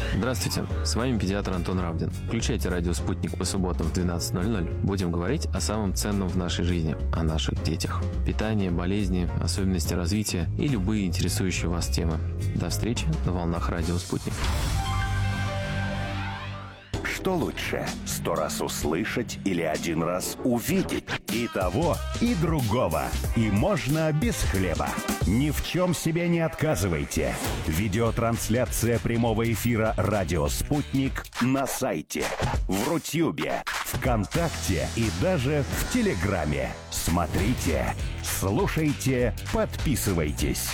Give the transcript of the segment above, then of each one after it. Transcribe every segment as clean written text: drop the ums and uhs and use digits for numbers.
Здравствуйте, с вами педиатр Антон Равдин. Включайте радио «Спутник» по субботам в 12:00. Будем говорить о самом ценном в нашей жизни, о наших детях. Питание, болезни, особенности развития и любые интересующие вас темы. До встречи на волнах радио «Спутник». Что лучше, 100 раз услышать или 1 раз увидеть? И того, и другого. И можно без хлеба. Ни в чем себе не отказывайте. Видеотрансляция прямого эфира «Радио Спутник» на сайте, в Рутюбе, ВКонтакте и даже в Телеграме. Смотрите, слушайте, подписывайтесь.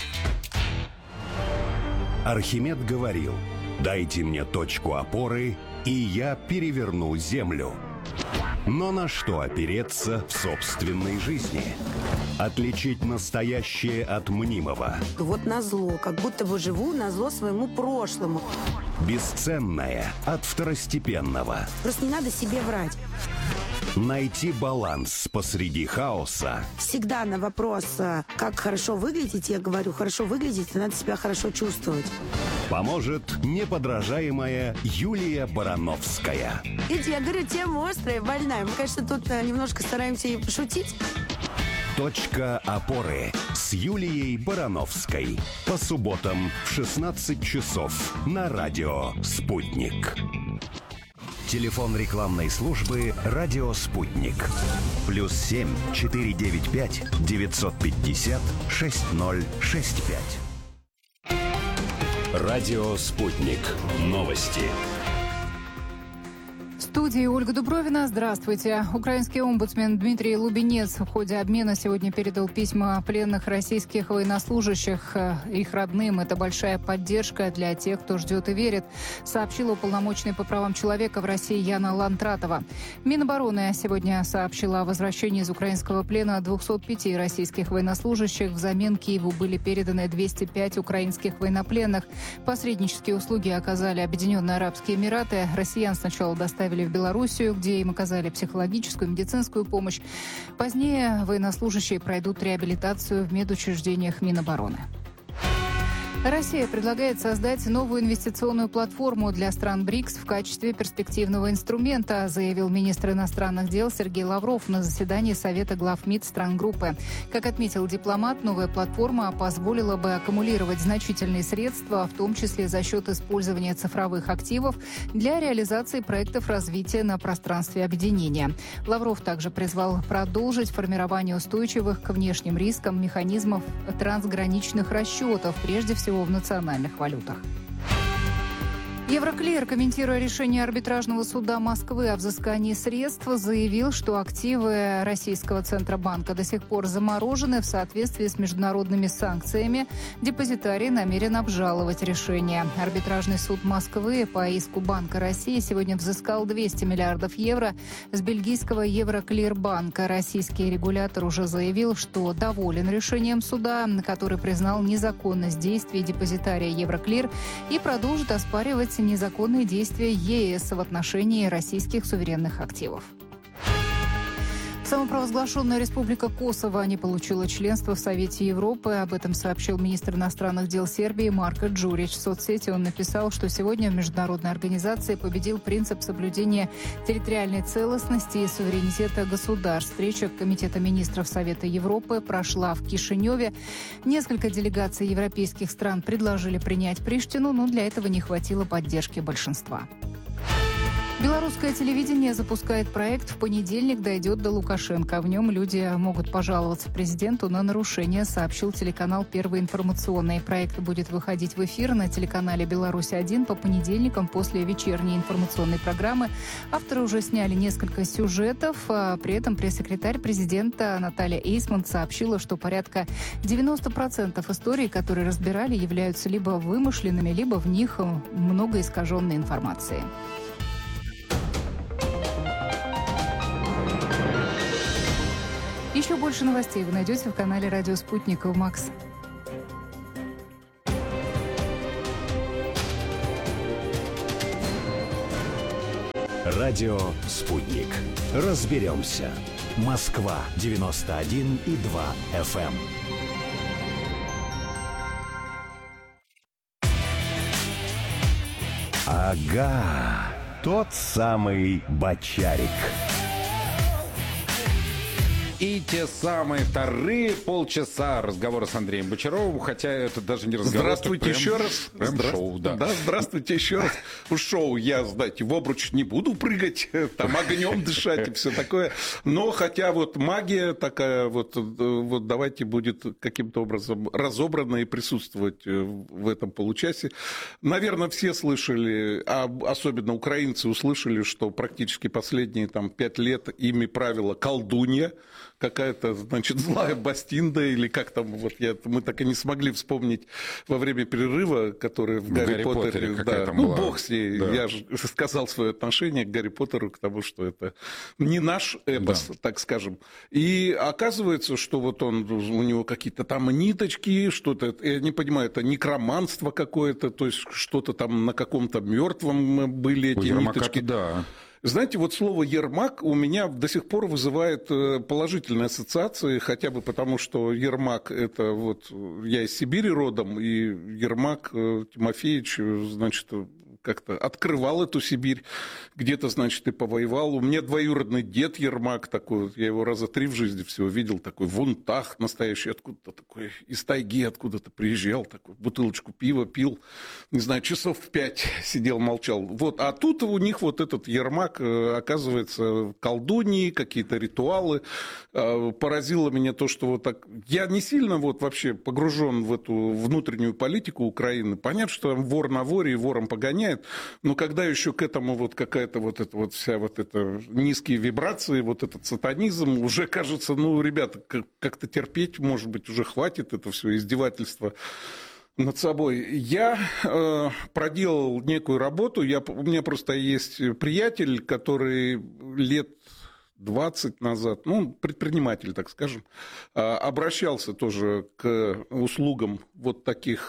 Архимед говорил: «Дайте мне точку опоры, и я переверну землю». Но на что опереться в собственной жизни? Отличить настоящее от мнимого. Вот назло, как будто бы живу назло своему прошлому. Бесценное от второстепенного. Просто не надо себе врать. Найти баланс посреди хаоса. Всегда на вопрос, как хорошо выглядеть, я говорю, хорошо выглядеть, надо себя хорошо чувствовать. Поможет неподражаемая Юлия Барановская. Видите, я говорю, тема острая, больная. Мы, конечно, тут немножко стараемся и пошутить. Точка опоры с Юлией Барановской. По субботам в 16 часов на радио «Спутник». Телефон рекламной службы «Радио Спутник». +7 495 950 6065. Радио «Спутник». Новости. В студии Ольга Дубровина. Здравствуйте. Украинский омбудсмен Дмитрий Лубенец в ходе обмена сегодня передал письма пленных российских военнослужащих их родным. Это большая поддержка для тех, кто ждет и верит, сообщила уполномоченный по правам человека в России Яна Лантратова. Минобороны сегодня сообщила о возвращении из украинского плена 205 российских военнослужащих. Взамен Киеву были переданы 205 украинских военнопленных. Посреднические услуги оказали Объединенные Арабские Эмираты. Россиян сначала доставили в Белоруссию, где им оказали психологическую и медицинскую помощь. Позднее военнослужащие пройдут реабилитацию в медучреждениях Минобороны. Россия предлагает создать новую инвестиционную платформу для стран БРИКС в качестве перспективного инструмента, заявил министр иностранных дел Сергей Лавров на заседании Совета глав МИД стран группы. Как отметил дипломат, новая платформа позволила бы аккумулировать значительные средства, в том числе за счет использования цифровых активов для реализации проектов развития на пространстве объединения. Лавров также призвал продолжить формирование устойчивых к внешним рискам механизмов трансграничных расчетов, прежде всего в национальных валютах. Евроклир, комментируя решение арбитражного суда Москвы о взыскании средств, заявил, что активы Российского Центробанка до сих пор заморожены в соответствии с международными санкциями. Депозитарий намерен обжаловать решение. Арбитражный суд Москвы по иску Банка России сегодня взыскал 200 миллиардов евро с бельгийского Евроклир-банка. Российский регулятор уже заявил, что доволен решением суда, который признал незаконность действий депозитария Евроклир и продолжит оспаривать незаконные действия ЕС в отношении российских суверенных активов. Самопровозглашенная Республика Косово не получила членства в Совете Европы. Об этом сообщил министр иностранных дел Сербии Марко Джурич. В соцсети он написал, что сегодня в международной организации победил принцип соблюдения территориальной целостности и суверенитета государств. Встреча Комитета министров Совета Европы прошла в Кишиневе. Несколько делегаций европейских стран предложили принять Приштину, но для этого не хватило поддержки большинства. Белорусское телевидение запускает проект «В понедельник дойдет до Лукашенко». В нем люди могут пожаловаться президенту на нарушения, сообщил телеканал «Первый информационный». Проект будет выходить в эфир на телеканале «Беларусь-1» по понедельникам после вечерней информационной программы. Авторы уже сняли несколько сюжетов. При этом пресс-секретарь президента Наталья Эйсман сообщила, что порядка 90% историй, которые разбирали, являются либо вымышленными, либо в них много искаженной информации. Еще больше новостей вы найдете в канале «Радио Спутник» в Макс. Радио «Спутник». Разберемся. Москва 91,2 FM. Ага, тот самый бочарик. И те самые вторые полчаса разговора с Андреем Бочаровым, хотя это даже не разговор. Здравствуйте еще раз. Шоу, да. Да, здравствуйте еще раз. В шоу я, знаете, в обруч не буду прыгать, там огнем дышать и все такое. Но хотя вот магия такая, вот давайте будет каким-то образом разобрана и присутствовать в этом получасе. Наверное, все слышали, а особенно украинцы услышали, что практически последние 5 лет ими правила колдунья. Какая-то, значит, злая Бастинда, или как там, мы так и не смогли вспомнить во время перерыва, который в Гарри Поттере. Да, бог с ней. Да. Я же сказал свое отношение к Гарри Поттеру, к тому, что это не наш эпос, так скажем. И оказывается, что у него какие-то там ниточки, что-то, я не понимаю, это некроманство какое-то, то есть что-то там на каком-то мертвом были эти ниточки. Да. Знаете, слово «Ермак» у меня до сих пор вызывает положительные ассоциации, хотя бы потому, что Ермак – это я из Сибири родом, и Ермак Тимофеевич, значит, как-то открывал эту Сибирь, где-то, значит, и повоевал. У меня двоюродный дед Ермак такой, я его раза 3 в жизни всего видел, такой вунтах настоящий, откуда-то такой, из тайги откуда-то приезжал, такой, бутылочку пива пил, не знаю, часов 5 сидел, молчал. А тут у них этот Ермак, оказывается, колдуньи, какие-то ритуалы. Поразило меня то, что так... Я не сильно вообще погружен в эту внутреннюю политику Украины. Понятно, что там вор на воре и вором погоняет, но когда еще к этому какая-то вся эта низкие вибрации, этот сатанизм, уже кажется, ребята, как-то терпеть, может быть, уже хватит это все издевательство над собой. Я проделал некую работу, у меня просто есть приятель, который лет 20 назад, предприниматель, так скажем, обращался тоже к услугам таких...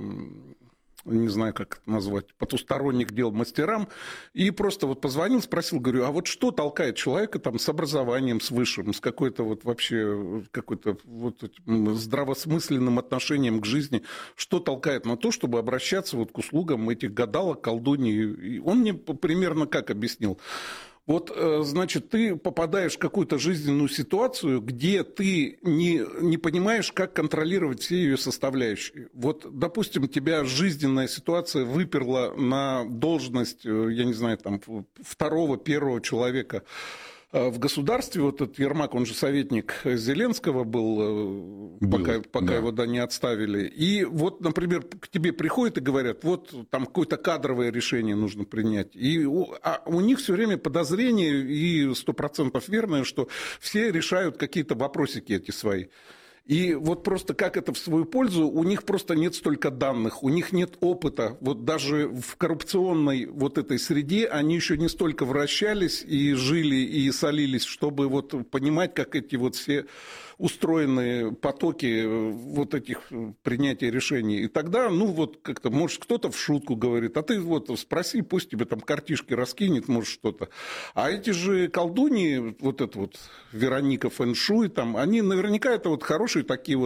не знаю, как это назвать, потусторонних дел мастерам, и просто позвонил, спросил, говорю, а что толкает человека с образованием, с высшим, с какой-то вообще какой-то здравосмысленным отношением к жизни, что толкает на то, чтобы обращаться к услугам этих гадалок, колдуней? И он мне примерно как объяснил. Значит, ты попадаешь в какую-то жизненную ситуацию, где ты не понимаешь, как контролировать все ее составляющие. Допустим, тебя жизненная ситуация выперла на должность, я не знаю, второго, первого человека в государстве. Этот Ермак, он же советник Зеленского был, пока его не отставили. И например, к тебе приходят и говорят, там какое-то кадровое решение нужно принять. И у них все время подозрение, и 100% верное, что все решают какие-то вопросики эти свои. И просто как это в свою пользу, у них просто нет столько данных, у них нет опыта. Даже в коррупционной этой среде они еще не столько вращались и жили, и солились, чтобы понимать, как эти все устроены потоки этих принятия решений. И тогда, как-то, может, кто-то в шутку говорит, а ты спроси, пусть тебе картишки раскинет, может, что-то. А эти же колдуньи, Вероника Фэншуй, они наверняка это хорошие такие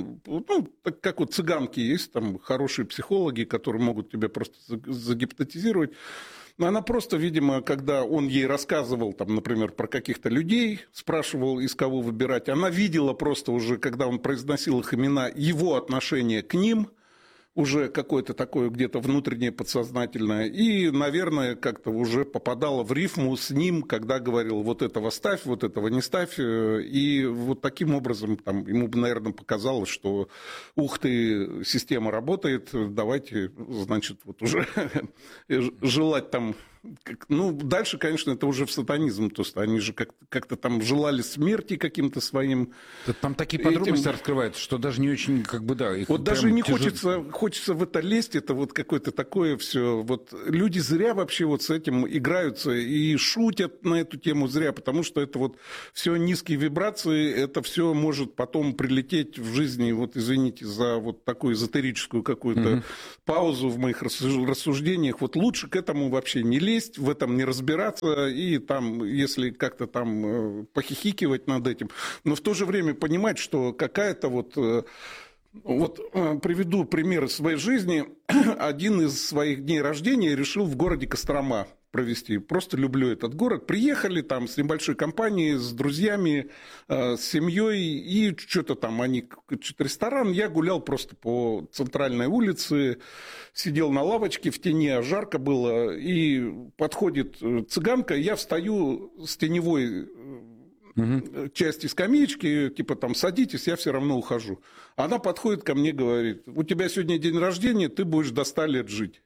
как цыганки есть, хорошие психологи, которые могут тебя просто загипнотизировать. Но она просто, видимо, когда он ей рассказывал, например, про каких-то людей, спрашивал, из кого выбирать, она видела просто уже, когда он произносил их имена, его отношение к ним, уже какое-то такое где-то внутреннее, подсознательное, и, наверное, как-то уже попадала в рифму с ним, когда говорил, этого ставь, этого не ставь, и таким образом ему, наверное, показалось, что ух ты, система работает, давайте, значит, уже желать дальше, конечно, это уже в сатанизм, то есть они же как-то желали смерти каким-то своим... Там такие подробности раскрываются, что даже не очень, даже не хочется в это лезть, это какое-то такое все. Люди зря вообще с этим играются и шутят на эту тему зря, потому что это все низкие вибрации, это все может потом прилететь в жизни, извините за такую эзотерическую какую-то паузу в моих рассуждениях. Лучше к этому вообще не лезть, в этом не разбираться и если как-то похихикивать над этим, но в то же время понимать, что какая-то Вот приведу пример из своей жизни. Один из своих дней рождения решил в городе Кострома провести. Просто люблю этот город. Приехали там с небольшой компанией, с друзьями, с семьей, и что-то там они, что-то ресторан. Я гулял просто по центральной улице, сидел на лавочке в тени, а жарко было, и подходит цыганка, я встаю с теневой части скамеечки, типа там садитесь, я все равно ухожу. Она подходит ко мне, говорит: у тебя сегодня день рождения, ты будешь до 100 лет жить.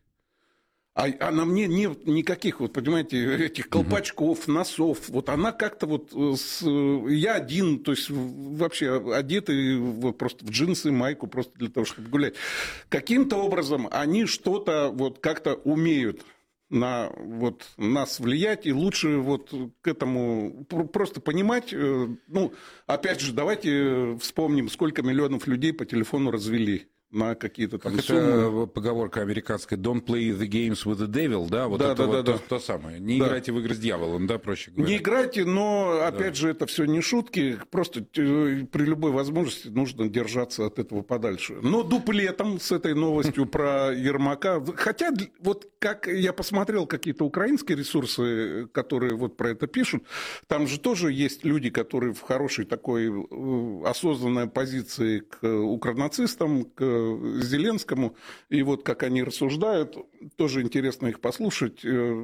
А на мне нет никаких, вот, понимаете, этих колпачков, носов. Вот она как-то вот... Я один, то есть вообще одетый вот просто в джинсы, майку, просто для того, чтобы гулять. Каким-то образом они что-то вот как-то умеют на вот нас влиять, и лучше вот к этому просто понимать. Ну, опять же, давайте вспомним, сколько миллионов людей по телефону развели на какие-то там суммы. Это поговорка американская: don't play the games with the devil, да? Вот да, это да, вот да, то самое. Не играйте в игры с дьяволом, да, проще говоря. Не играйте, но, опять же, это все не шутки. Просто при любой возможности нужно держаться от этого подальше. Но дуплетом с этой новостью про Ермака... Хотя, вот как я посмотрел какие-то украинские ресурсы, которые вот про это пишут, там же тоже есть люди, которые в хорошей такой осознанной позиции к укронацистам, к Зеленскому, и вот как они рассуждают, тоже интересно их послушать.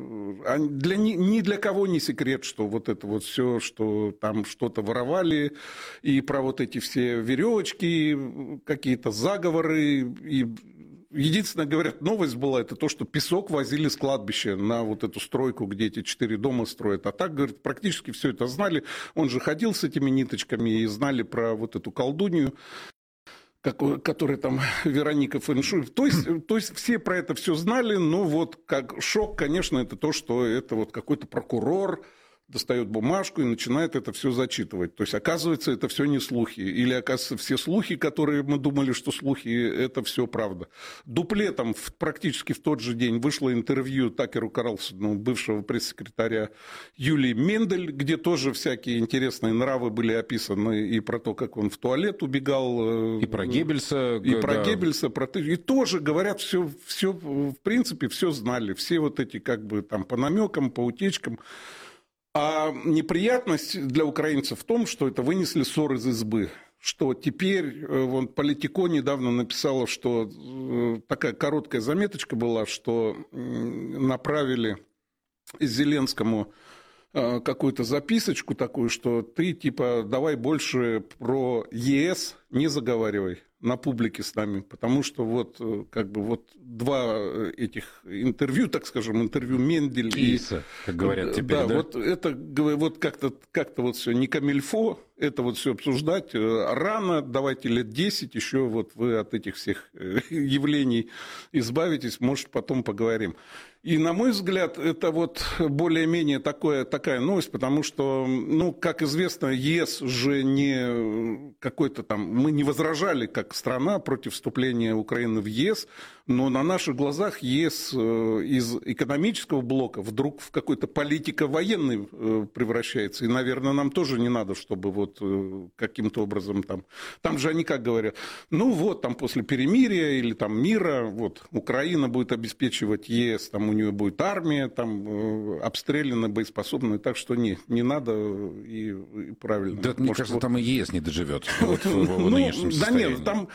Ни для кого не секрет, что вот это вот все, что там что-то воровали, и про вот эти все веревочки, какие-то заговоры, и единственное, говорят, новость была, это то, что песок возили с кладбища на вот эту стройку, где эти 4 дома строят. А так, говорит, практически все это знали. Он же ходил с этими ниточками и знали про вот эту колдунью, который там Вероника Фэншуй. То есть все про это все знали, но вот как шок, конечно, это то, что это вот какой-то прокурор достает бумажку и начинает это все зачитывать. То есть, оказывается, это все не слухи. Или, оказывается, все слухи, которые мы думали, что слухи, это все правда. Дуплетом практически в тот же день вышло интервью Такеру Карлсону, бывшего пресс-секретаря Юлии Мендель, где тоже всякие интересные нравы были описаны, и про то, как он в туалет убегал. И про Геббельса. И про Геббельса. И тоже, говорят, все, в принципе, все знали. Все вот эти как бы там по намекам, по утечкам. А неприятность для украинцев в том, что это вынесли ссор из избы. Что теперь, вон, Политико недавно написала, что такая короткая заметочка была, что направили Зеленскому какую-то записочку такую, что ты типа давай больше про ЕС не заговаривай на публике с нами, потому что вот как бы вот два этих интервью, так скажем, интервью Мендель Кейса, как говорят теперь, да? Вот это вот как-то вот все не камильфо, это вот все обсуждать рано, давайте лет 10 еще вот вы от этих всех явлений избавитесь, может, потом поговорим. И, на мой взгляд, это вот более-менее такая новость, потому что, ну, как известно, ЕС же не какой-то там... Мы не возражали как страна против вступления Украины в ЕС, но на наших глазах ЕС из экономического блока вдруг в какой-то политико-военный превращается. И, наверное, нам тоже не надо, чтобы вот каким-то образом там... Там же они как говорят, ну вот, там после перемирия или там мира, вот, Украина будет обеспечивать ЕС, там у нее будет армия, там обстреляна, боеспособная, так что не надо и правильно. Да, мне кажется, там и ЕС не доживет в нынешнем состоянии. Да нет, там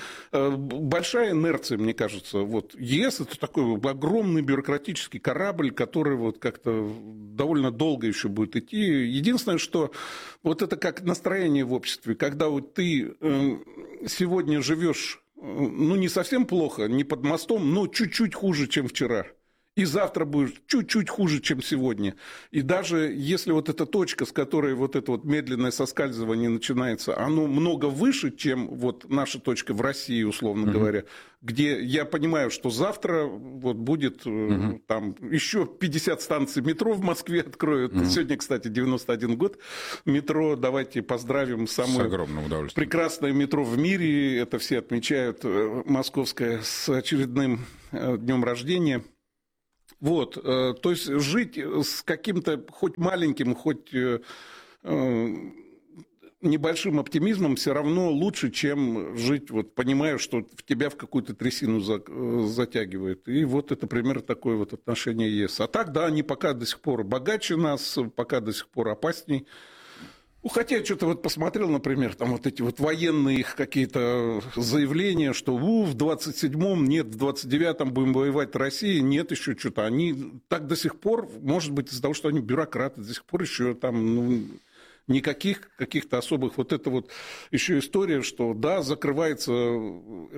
большая инерция, мне кажется. Вот ЕС — это такой огромный бюрократический корабль, который вот как-то довольно долго еще будет идти. Единственное, что вот это как настроение в обществе, когда вот ты сегодня живешь, ну, не совсем плохо, не под мостом, но чуть-чуть хуже, чем вчера. И завтра будешь чуть-чуть хуже, чем сегодня. И даже если вот эта точка, с которой вот это вот медленное соскальзывание начинается, оно много выше, чем вот наша точка в России, условно говоря, где я понимаю, что завтра вот будет там еще 50 станций метро в Москве откроют. Сегодня, кстати, 91 год метро. Давайте поздравим самое прекрасное метро в мире. Это все отмечают, московское, с очередным днем рождения. Вот, то есть жить с каким-то хоть маленьким, хоть небольшим оптимизмом все равно лучше, чем жить, вот понимая, что тебя в какую-то трясину затягивает. И вот это примерно такое вот отношение ЕС. А так, да, они пока до сих пор богаче нас, пока до сих пор опасней. Ну, хотя я что-то вот посмотрел, например, там вот эти вот военные их какие-то заявления, что в 27-м, нет, в 29-м будем воевать России, нет еще что-то. Они так до сих пор, может быть, из-за того, что они бюрократы, до сих пор еще там, никаких каких-то особых, вот это вот еще история, что да, закрывается